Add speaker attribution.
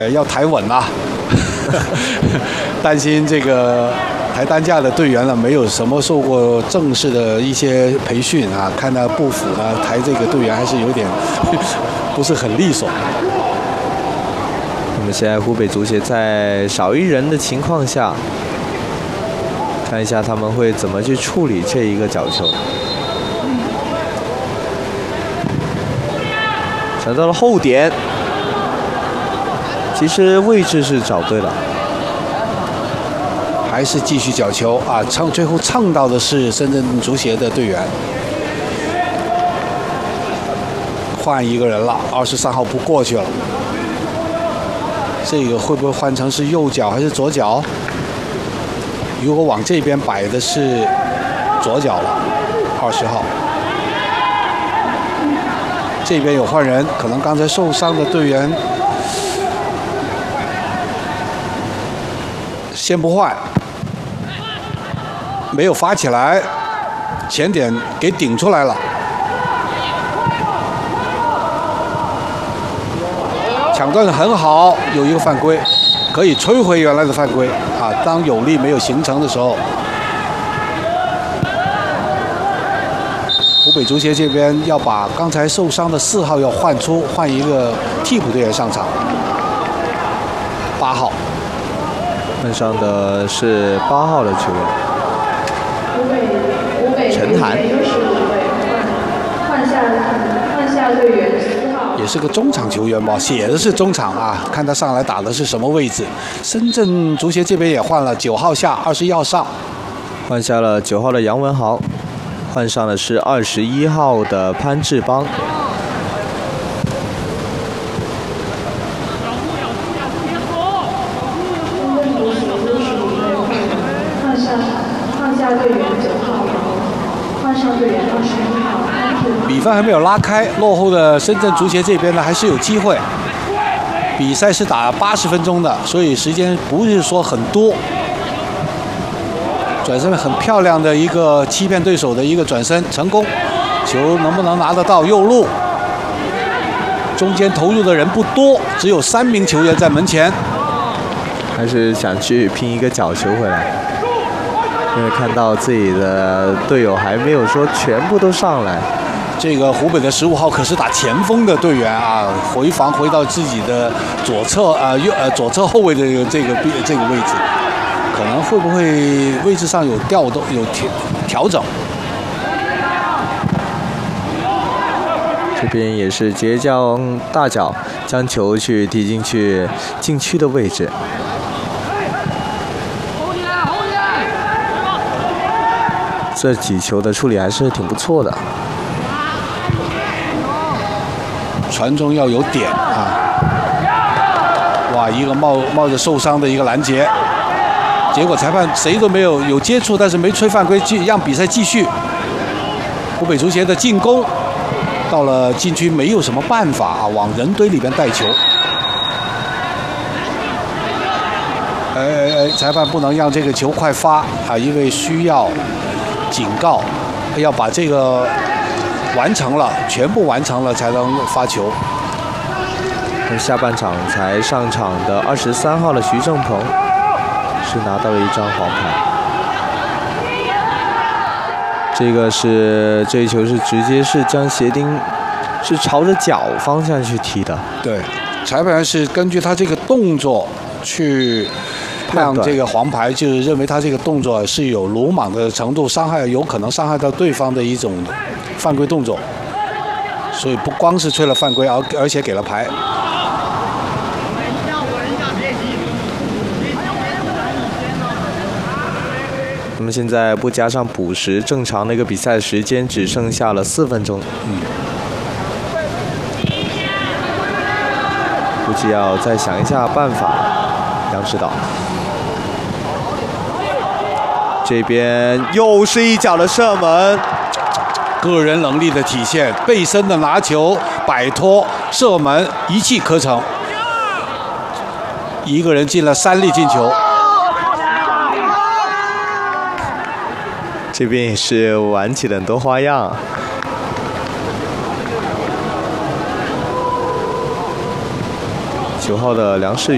Speaker 1: 要抬稳了，担心这个抬担架的队员呢，没有什么受过正式的一些培训啊，看到步幅呢，抬这个队员还是有点不是很利索。
Speaker 2: 那么现在湖北足协在少一人的情况下，看一下他们会怎么去处理这一个角球。传到了后点。 其实位置是找对了，
Speaker 1: 还是继续角球啊！最后蹭到的是深圳足协的队员，换一个人了。23号不过去了，这个会不会换成是右脚还是左脚？如果往这边摆的是左脚了，20号。这边有换人，可能刚才受伤的队员。 先不换，没有发起来，前点给顶出来了。抢断的很好，有一个犯规，可以吹回原来的犯规啊！当有力没有形成的时候，湖北足协这边要把刚才受伤的4号要换出，换一个替补队员上场，8号。
Speaker 2: 换上的是8号的球员，陈涵，
Speaker 3: 换下队员4号，
Speaker 1: 也是个中场球员吧？写的是中场啊，看他上来打的是什么位置。深圳足协这边也换了9号下，21号上，
Speaker 2: 换下了9号的杨文豪，换上的是21号的潘志邦。
Speaker 1: 比分还没有拉开，落后的深圳足协这边呢还是有机会。比赛是打80分钟的，所以时间不是说很多。转身很漂亮的一个欺骗对手的一个转身成功，球能不能拿得到右路？中间投入的人不多，只有3名球员在门前，
Speaker 2: 还是想去拼一个角球回来。 因为看到自己的队友还没有说全部都上来，
Speaker 1: 这个湖北的15号可是打前锋的队员啊，回防回到自己的左侧左侧后卫的这个位置，可能会不会位置上有调动有调整？
Speaker 2: 这边也是直接将大脚将球去踢进去禁区的位置。 这几球的处理还是挺不错的，
Speaker 1: 传中要有点啊！哇，一个冒着受伤的一个拦截，结果裁判谁都没有接触，但是没吹犯规，让比赛继续。湖北足协的进攻到了禁区没有什么办法啊，往人堆里边带球。裁判不能让这个球快发啊，因为需要。 警告，要把这个完成了，全部完成了才能发球。
Speaker 2: 下半场才上场的23号的徐正鹏是拿到了一张黄牌。这一球是直接是将鞋钉是朝着脚方向去踢的。
Speaker 1: 对，裁判是根据他这个动作去。 让这个黄牌就是认为他这个动作是有鲁莽的程度，有可能伤害到对方的一种犯规动作，所以不光是吹了犯规，而且给了牌。
Speaker 2: 那么现在不加上补时，正常的一个比赛时间只剩下了4分钟。估计要再想一下办法，杨指导。 这边又是一脚的射门，
Speaker 1: 个人能力的体现，背身的拿球，摆脱射门，一气呵成。一个人进了3粒进球。
Speaker 2: 这边也是玩起了很多花样。9号的梁世宇。